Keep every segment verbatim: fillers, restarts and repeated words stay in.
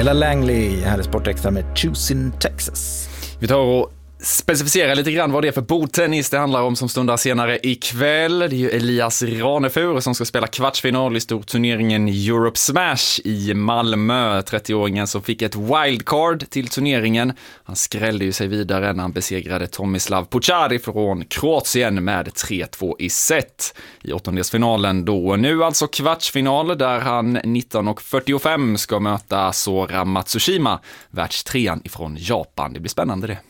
Ella Langley här i Sport Extra med Choosing Texas. Vi tar och specificerar lite grann vad det är för bordtennis det handlar om som stundar senare ikväll. Det är ju Elias Ranefur som ska spela kvartsfinal i storturneringen Europe Smash i Malmö. trettioåringen som fick ett wildcard till turneringen. Han skrällde ju sig vidare när han besegrade Tomislav Puchari från Kroatien med tre två i set i åttondelsfinalen då. Nu alltså kvartsfinal där han nitton och fyrtiofem ska möta Sora Matsushima, världstrean ifrån Japan. Det blir spännande det.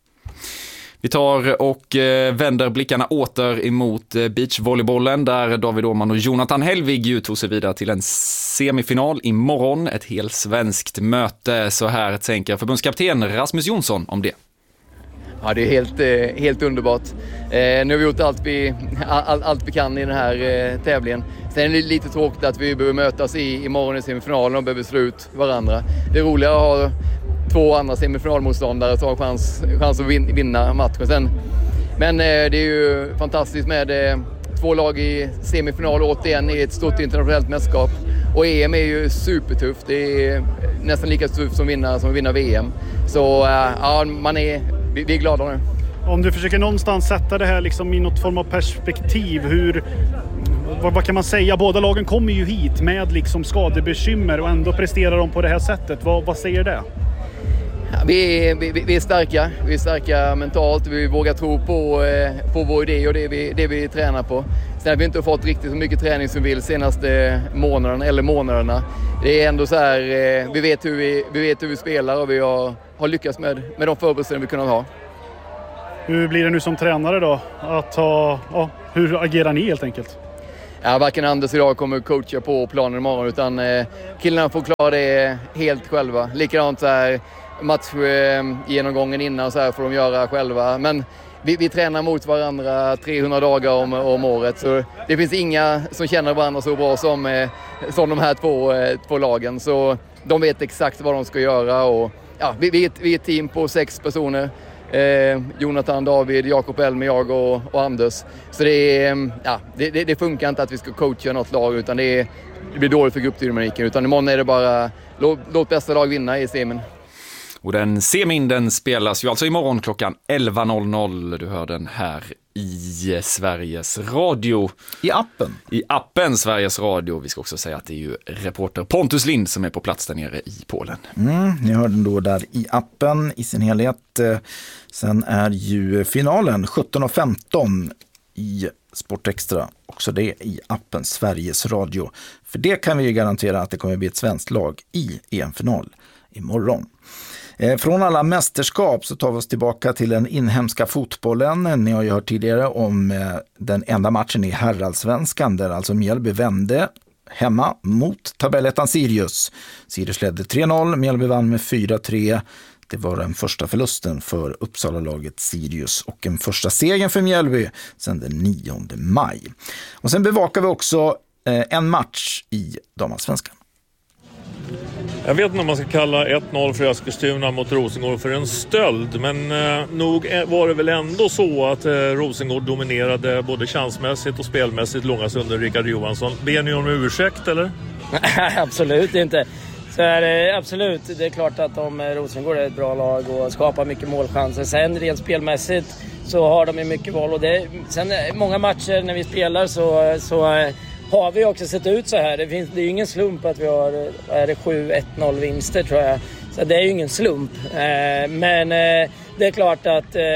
Vi tar och vänder blickarna åter emot beachvolleybollen där David Åhman och Jonathan Helvig ju tog sig vidare till en semifinal imorgon. Ett helt svenskt möte. Så här tänker förbundskapten Rasmus Jonsson om det. Ja, det är helt, helt underbart. Eh, nu har vi gjort allt vi, all, allt vi kan i den här eh, tävlingen. Sen är det lite tråkigt att vi behöver mötas i, imorgon i semifinalen och behöver slå ut varandra. Det är roligare att ha två andra semifinalmotståndare som har chans, chans att vin, vinna matchen sen. Men eh, det är ju fantastiskt med eh, två lag i semifinal återigen i ett stort internationellt mästerskap. Och E M är ju supertufft. Det är nästan lika tufft som vinna som vinna V M. Så eh, ja, man är, vi, vi är glada nu. Om du försöker någonstans sätta det här liksom i något form av perspektiv, hur, vad, vad kan man säga? Båda lagen kommer ju hit med liksom skadebekymmer och ändå presterar de på det här sättet. Vad, vad säger det? Vi är, vi, vi är starka, vi är starka mentalt, vi vågar tro på, eh, på vår idé och det vi, det vi tränar på. Sen har vi inte fått riktigt så mycket träning som vi vill senaste månaderna eller månaderna. Det är ändå så här, eh, vi, vet hur vi, vi vet hur vi spelar och vi har, har lyckats med, med de förberedelser vi kunnat ha. Hur blir det nu som tränare då? Att ha, ja, hur agerar ni helt enkelt? Ja, varken Anders idag kommer coacha på planen imorgon utan eh, killarna får klara det helt själva. Likadant så här matchgenomgången innan så här får de göra själva. Men vi, vi tränar mot varandra trehundra dagar om, om året. Så det finns inga som känner varandra så bra som, eh, som de här två, eh, två lagen. Så de vet exakt vad de ska göra. Och, ja, vi, vi, är ett, vi är ett team på sex personer. Eh, Jonathan, David, Jakob Elmer, jag och, och Anders. Så det, är, ja, det, det, det funkar inte att vi ska coacha något lag utan det, är, det blir dåligt för gruppdynamiken. Utan imorgon är det bara låt, låt bästa lag vinna i semin. Och den semin den spelas ju alltså imorgon klockan elva noll noll. Du hör den här i Sveriges Radio. I appen. I appen Sveriges Radio. Vi ska också säga att det är ju reporter Pontus Lind som är på plats där nere i Polen. Mm, ni hör den då där i appen i sin helhet. Sen är ju finalen sjutton och femton i Sport Extra. Också det i appen Sveriges Radio. För det kan vi ju garantera att det kommer bli ett svenskt lag i E M-final imorgon. Från alla mästerskap så tar vi oss tillbaka till den inhemska fotbollen. Ni har ju hört tidigare om den enda matchen i herrallsvenskan där alltså Mjällby vände hemma mot tabellettan Sirius. Sirius ledde tre noll, Mjällby vann med fyra tre. Det var den första förlusten för Uppsala-laget Sirius och en första segern för Mjällby sedan den nionde maj. Och sen bevakar vi också en match i damallsvenskan. Jag vet inte om man ska kalla ett noll för Eskilstuna mot Rosengård för en stöld. Men eh, nog var det väl ändå så att eh, Rosengård dominerade både chansmässigt och spelmässigt långa under Rickard Johansson. Ber ni om ursäkt eller? Absolut inte. Så är det, absolut. Det är klart att om Rosengård är ett bra lag och skapar mycket målchanser. Sen rent spelmässigt så har de ju mycket val. Och det, sen många matcher när vi spelar så... så har vi också sett ut så här. Det, finns, det är ju ingen slump att vi har är det sju ett noll vinster tror jag. Så det är ju ingen slump. Eh, men eh, det är klart att eh,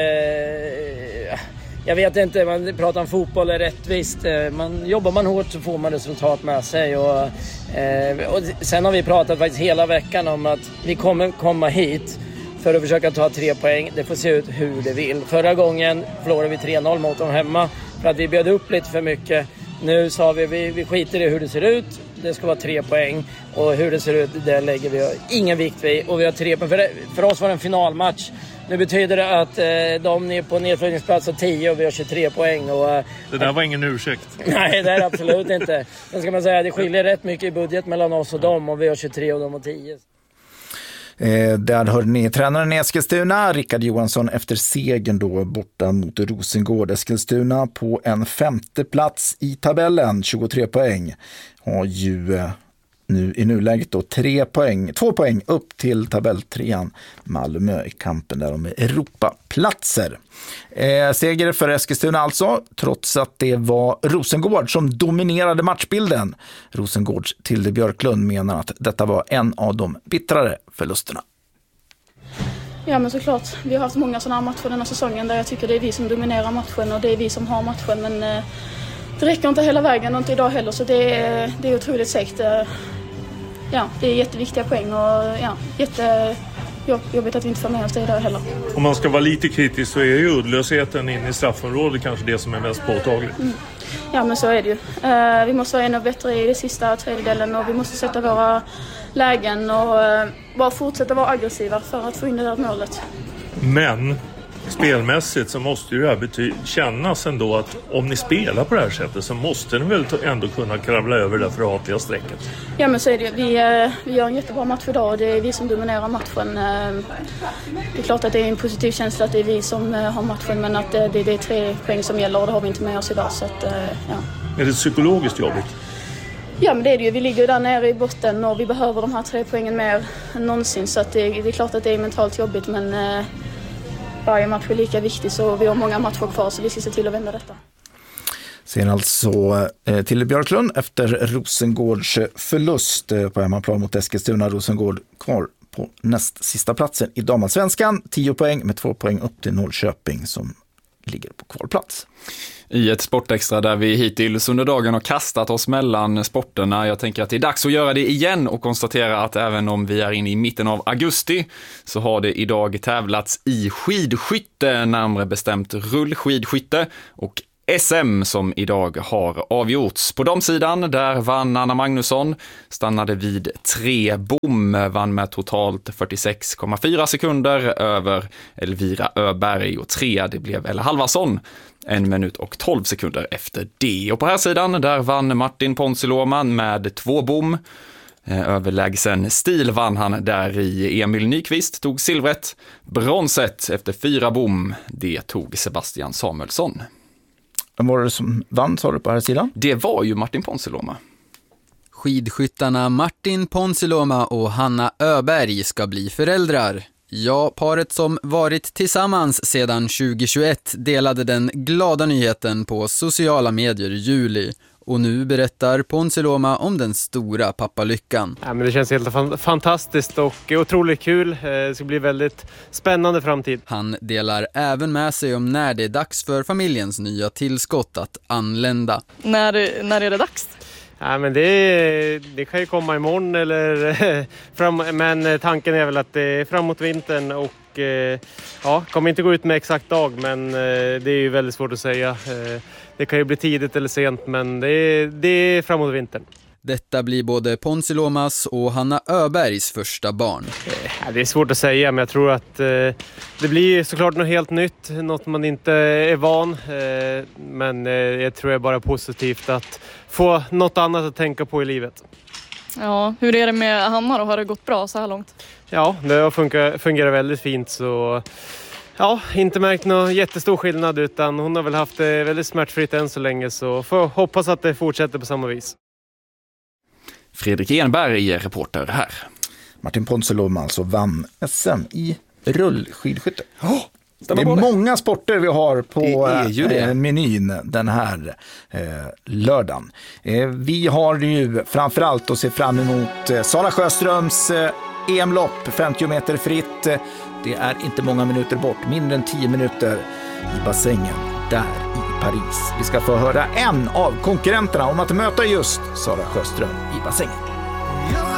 jag vet inte, man pratar om fotboll är rättvist. Eh, man, jobbar man hårt så får man resultat med sig. Och, eh, och sen har vi pratat faktiskt hela veckan om att vi kommer komma hit för att försöka ta tre poäng. Det får se ut hur det vill. Förra gången förlorade vi tre noll mot dem hemma för att vi bjöd upp lite för mycket. Nu sa vi, vi, vi skiter i hur det ser ut. Det ska vara tre poäng. Och hur det ser ut, det lägger vi ingen vikt vid. Och vi har tre poäng. För, för oss var det en finalmatch. Nu betyder det att eh, de är på nedflyttningsplats och tio och vi har tjugotre poäng. Och, eh, det där var ingen ursäkt. Nej, det är absolut inte. Sen ska man säga att det skiljer rätt mycket i budget mellan oss och dem. Och vi har tjugotre och de har tio. Eh, där hörde ni tränaren i Eskilstuna, Rickard Johansson, efter segern då borta mot Rosengård. Eskilstuna på en femte plats i tabellen, tjugotre poäng. Har ju eh, nu i nuläget då tre poäng, två poäng upp till tabelltrean Malmö i kampen där om Europaplatser. Eh, seger för Eskilstuna alltså, trots att det var Rosengård som dominerade matchbilden. Rosengårds Tilde Björklund menar att detta var en av de bittrare förlusterna. Ja, men såklart. Vi har haft många sådana matcher den här säsongen där jag tycker det är vi som dominerar matchen och det är vi som har matchen, men eh, det räcker inte hela vägen och inte idag heller, så det är, det är otroligt segt. Ja, det är jätteviktiga poäng och ja, jättejobbigt att vi inte får med oss det idag heller. Om man ska vara lite kritisk så är ju uddlösheten inne i straffområdet kanske det som är mest påtagligt. Mm. Ja, men så är det ju. Uh, vi måste vara ännu bättre i den sista tredjedelen och vi måste sätta våra lägen och uh, bara fortsätta vara aggressiva för att få in det där målet. Men spelmässigt så måste ju det här bety- kännas ändå att om ni spelar på det här sättet så måste ni väl ändå kunna kravla över det förhatliga strecket. Ja, men så är det ju. Vi, uh, vi gör en jättebra match idag och det är vi som dominerar matchen. Uh, det är klart att det är en positiv känsla att det är vi som uh, har matchen, men att uh, det, det är tre poäng som gäller och det har vi inte med oss idag. Så att, uh, ja. Är det psykologiskt jobbigt? Ja, men det är det ju. Vi ligger där nere i botten och vi behöver de här tre poängen mer än någonsin. Så att det, det är klart att det är mentalt jobbigt, men uh, varje match är lika viktig så vi har många matcher kvar så vi ska se till att vända detta. Sen alltså eh, till Björklund efter Rosengårds förlust eh, på hemmaplan mot Eskilstuna. Rosengård kvar på näst sista platsen i damallsvenskan. tio poäng med två poäng upp till Norrköping som ligger på kvalplats. I ett sportextra där vi hittills under dagen har kastat oss mellan sporterna. Jag tänker att det är dags att göra det igen och konstatera att även om vi är inne i mitten av augusti så har det idag tävlats i skidskytte, närmare bestämt rullskidskytte och S M som idag har avgjorts. På damsidan där vann Anna Magnusson, stannade vid tre bom, vann med totalt fyrtiosex komma fyra sekunder över Elvira Öberg, och tre det blev Ella Halvarsson, en minut och tolv sekunder efter det. Och på här sidan där vann Martin Ponsiluoma med två bom. Överlägsen stil vann han där i. Emil Nyqvist tog silvret. Bronset efter fyra bom, det tog Sebastian Samuelsson. Vem var det som vann, sa du, på här sidan? Det var ju Martin Ponsiluoma. Skidskyttarna Martin Ponsiluoma och Hanna Öberg ska bli föräldrar. Ja, paret som varit tillsammans sedan tjugohundratjugoett delade den glada nyheten på sociala medier i juli. Och nu berättar Ponsiluoma om den stora pappalyckan. Ja, men det känns helt fantastiskt och otroligt kul. Det ska bli väldigt spännande framtid. Han delar även med sig om när det är dags för familjens nya tillskott att anlända. När, när är det dags? Ja, men det, det kan ju komma imorgon eller fram, men tanken är väl att det är framåt vintern och ja, kommer inte gå ut med exakt dag, men det är ju väldigt svårt att säga. Det kan ju bli tidigt eller sent, men det är, det är framåt vintern. Detta blir både Ponsiluomas och Hanna Öbergs första barn. Ja, det är svårt att säga, men jag tror att eh, det blir såklart något helt nytt, något man inte är van. Eh, men eh, jag tror det är bara positivt att få något annat att tänka på i livet. Ja, hur är det med Hanna då? Har det gått bra så här långt? Ja, det har fungerat, fungerat väldigt fint, så ja, inte märkt någon jättestor skillnad, utan hon har väl haft det väldigt smärtfritt än så länge, så får hoppas att det fortsätter på samma vis. Fredrik Enberg är reporter här. Martin Ponsiluoma alltså vann S M i rullskidskytte. Oh, det är många sporter vi har på eh, menyn den här eh, lördagen. Eh, vi har ju framförallt att se fram emot eh, Sara Sjöströms eh, E M-lopp, femtio meter fritt. Det är inte många minuter bort, mindre än tio minuter i bassängen där i Paris. Vi ska få höra en av konkurrenterna om att möta just Sara Sjöström i bassängen.